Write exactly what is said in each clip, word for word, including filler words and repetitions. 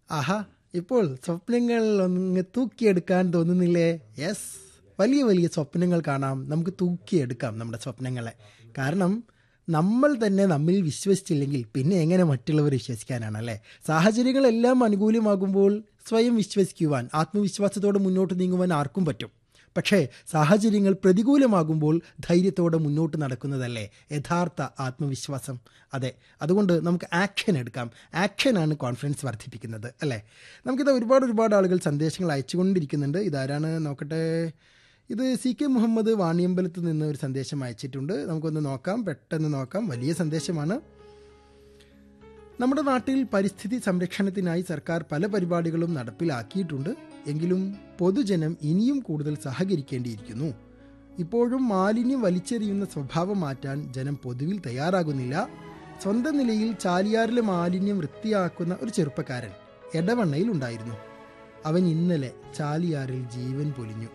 ആഹാ, ഇപ്പോൾ സ്വപ്നങ്ങൾ ഒന്ന് തൂക്കിയെടുക്കാൻ തോന്നുന്നില്ലേ? യെസ്, വലിയ വലിയ സ്വപ്നങ്ങൾ കാണാം, നമുക്ക് തൂക്കിയെടുക്കാം നമ്മുടെ സ്വപ്നങ്ങളെ. കാരണം നമ്മൾ തന്നെ നമ്മിൽ വിശ്വസിച്ചില്ലെങ്കിൽ പിന്നെ എങ്ങനെ മറ്റുള്ളവർ വിശ്വസിക്കാനാണല്ലേ? സാഹചര്യങ്ങളെല്ലാം അനുകൂലമാകുമ്പോൾ സ്വയം വിശ്വസിക്കുവാൻ, ആത്മവിശ്വാസത്തോടെ മുന്നോട്ട് നീങ്ങുവാൻ ആർക്കും പറ്റും. പക്ഷേ സാഹചര്യങ്ങൾ പ്രതികൂലമാകുമ്പോൾ ധൈര്യത്തോടെ മുന്നോട്ട് നടക്കുന്നതല്ലേ യഥാർത്ഥ ആത്മവിശ്വാസം. അതെ, അതുകൊണ്ട് നമുക്ക് ആക്ഷൻ എടുക്കാം. ആക്ഷനാണ് കോൺഫിഡൻസ് വർദ്ധിപ്പിക്കുന്നത്, അല്ലേ? നമുക്കിത് ഒരുപാട് ഒരുപാട് ആളുകൾ സന്ദേശങ്ങൾ അയച്ചുകൊണ്ടിരിക്കുന്നുണ്ട്. ഇതാരാണ് നോക്കട്ടെ. ഇത് സി കെ മുഹമ്മദ് വാണിയമ്പലത്ത് നിന്ന് ഒരു സന്ദേശം അയച്ചിട്ടുണ്ട്. നമുക്കൊന്ന് നോക്കാം, പെട്ടെന്ന് നോക്കാം. വലിയ സന്ദേശമാണ്. നമ്മുടെ നാട്ടിൽ പരിസ്ഥിതി സംരക്ഷണത്തിനായി സർക്കാർ പല പരിപാടികളും നടപ്പിലാക്കിയിട്ടുണ്ട്. എങ്കിലും പൊതുജനം ഇനിയും കൂടുതൽ സഹകരിക്കേണ്ടിയിരിക്കുന്നു. ഇപ്പോഴും മാലിന്യം വലിച്ചെറിയുന്ന സ്വഭാവം മാറ്റാൻ ജനം പൊതുവിൽ തയ്യാറാകുന്നില്ല. സ്വന്തം നിലയിൽ ചാലിയാറിലെ മാലിന്യം വൃത്തിയാക്കുന്ന ഒരു ചെറുപ്പക്കാരൻ എടവണ്ണയിൽ ഉണ്ടായിരുന്നു. അവൻ ഇന്നലെ ചാലിയാറിൽ ജീവൻ പൊലിഞ്ഞു.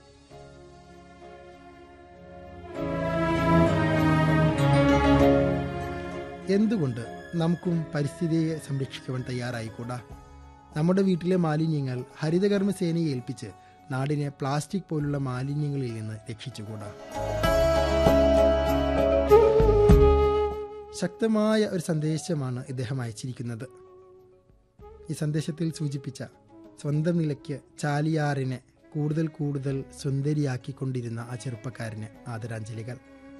എന്തുകൊണ്ട് നമുക്കും പരിസ്ഥിതിയെ സംരക്ഷിക്കുവാൻ തയ്യാറായിക്കൂടാ? നമ്മുടെ വീട്ടിലെ മാലിന്യങ്ങൾ ഹരിതകർമ്മസേനയെ ഏൽപ്പിച്ച് നാടിനെ പ്ലാസ്റ്റിക് പോലുള്ള മാലിന്യങ്ങളിൽ നിന്ന് രക്ഷിച്ചുകൂടാ? ശക്തമായ ഒരു സന്ദേശമാണ് ഇദ്ദേഹം അയച്ചിരിക്കുന്നത്. ഈ സന്ദേശത്തിൽ സൂചിപ്പിച്ച സ്വന്തം നിലയ്ക്ക് ചാലിയാറിനെ കൂടുതൽ കൂടുതൽ സുന്ദരിയാക്കിക്കൊണ്ടിരുന്ന ആ ചെറുപ്പക്കാരന് ആദരാഞ്ജലികൾ.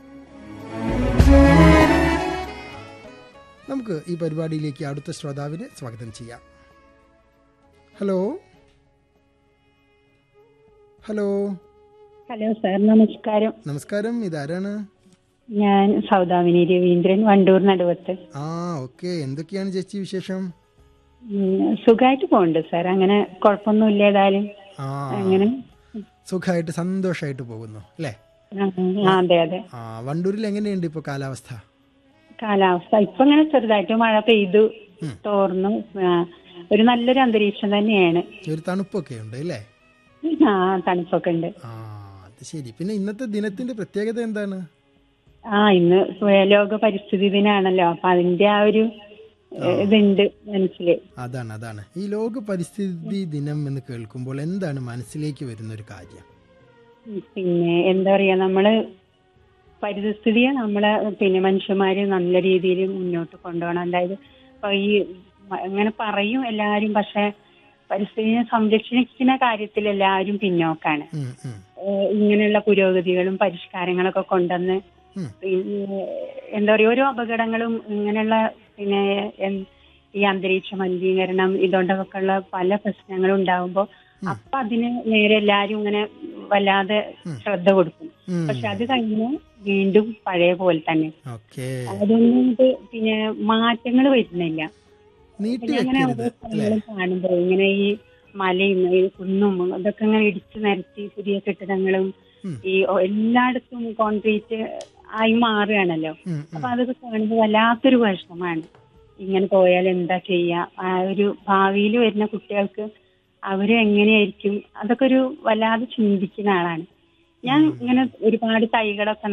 നമുക്ക് ഈ പരിപാടിയിലേക്ക് അടുത്ത ശ്രോതാവിനെ സ്വാഗതം ചെയ്യാം. ഹലോ ഹലോ ഹലോ സാർ, നമസ്കാരം. നമസ്കാരം. ഇതാരാണ്? ഞാൻ സൗദാമിനി രവീന്ദ്രൻ, വണ്ടൂർ നടുവത്ത്. ആ, ഓക്കെ. എന്തൊക്കെയാണ് ചേച്ചി വിശേഷം? സുഖമായിട്ട് പോകുന്നുണ്ട് സാർ, അങ്ങനെ കുഴപ്പമൊന്നുമില്ല. ഏതായാലും അങ്ങനെ സുഖമായിട്ട് സന്തോഷമായിട്ട് പോകുന്നു അല്ലേ? അതെ അതെ. ആ, വണ്ടൂരിൽ എങ്ങനെയുണ്ട് ഇപ്പൊ കാലാവസ്ഥ? കാലാവസ്ഥ ഇപ്പൊ ഇങ്ങനെ ചെറുതായിട്ട് മഴ പെയ്തു തോർന്നു. ഒരു നല്ലൊരു അന്തരീക്ഷം തന്നെയാണ്. ഒരു തണുപ്പൊക്കെ ഉണ്ട് അല്ലേ? ആ, തണുപ്പൊക്കെ ഉണ്ട്. ആ, അത് ശരി. പിന്നെ ഇന്നത്തെ ദിനത്തിന്റെ പ്രത്യേകത എന്താണ്? ആ, ഇന്ന് ലോക പരിസ്ഥിതി ദിനാണല്ലോ, അപ്പൊ അതിന്റെ ആ ഒരു ഇതുണ്ട് മനസ്സില്. അതാണ് അതാണ് ഈ ലോക പരിസ്ഥിതി ദിനം എന്ന് കേൾക്കുമ്പോൾ എന്താണ് മനസ്സിലേക്ക് വരുന്ന ഒരു കാര്യം? പിന്നെ എന്താ പറയാ, നമ്മള് പരിസ്ഥിതിയെ നമ്മളെ പിന്നെ മനുഷ്യന്മാര് നല്ല രീതിയിൽ മുന്നോട്ട് കൊണ്ടുപോകണം. അതായത് ഇപ്പൊ ഈ അങ്ങനെ പറയും എല്ലാരും, പക്ഷെ പരിസ്ഥിതിയെ സംരക്ഷിക്കുന്ന കാര്യത്തിൽ എല്ലാവരും പിന്നോക്കാണ്. ഇങ്ങനെയുള്ള പുരോഗതികളും പരിഷ്കാരങ്ങളൊക്കെ കൊണ്ടുവന്ന് പിന്നെ എന്താ പറയുക, ഓരോ അപകടങ്ങളും ഇങ്ങനെയുള്ള പിന്നെ ഈ അന്തരീക്ഷ മലിനീകരണം ഇതുകൊണ്ടൊക്കെ ഉള്ള പല പ്രശ്നങ്ങളും ഉണ്ടാകുമ്പോൾ അപ്പൊ അതിന് നേരെ എല്ലാരും ഇങ്ങനെ വല്ലാതെ ശ്രദ്ധ കൊടുക്കും. പക്ഷെ അത് കഴിഞ്ഞ് വീണ്ടും പഴയ പോലെ തന്നെ. അതൊന്നും പിന്നെ മാറ്റങ്ങൾ വരുന്നില്ല. അങ്ങനെ ഓരോ സ്ഥലങ്ങളും കാണുമ്പോ ഇങ്ങനെ ഈ മലയും ഈ കുന്നും അതൊക്കെ ഇങ്ങനെ ഇടിച്ചു നിരത്തി പുതിയ കെട്ടിടങ്ങളും ഈ എല്ലായിടത്തും കോൺക്രീറ്റ് ആയി മാറുകയാണല്ലോ. അപ്പൊ അതൊക്കെ കാണുമ്പോൾ വല്ലാത്തൊരു വിഷമമാണ്. ഇങ്ങനെ പോയാൽ എന്താ ചെയ്യാ, ആ ഒരു ഭാവിയിൽ വരുന്ന കുട്ടികൾക്ക് അവര് എങ്ങനെയായിരിക്കും, അതൊക്കെ ഒരു വല്ലാതെ ചിന്തിക്കുന്ന ആളാണ് ഞാൻ. ഇങ്ങനെ ഒരുപാട് തൈകളൊക്കെ